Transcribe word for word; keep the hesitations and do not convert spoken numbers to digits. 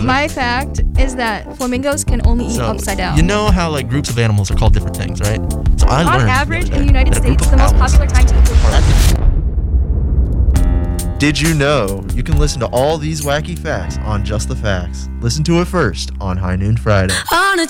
my fact is that flamingos can only eat So, upside down. You know how like groups of animals are called different things, right? So I On learned average, the in other the United day that a group States, of the most owls popular time to eat are food. Did you know you can listen to all these wacky facts on Just the Facts? Listen to it first on High Noon Friday. On a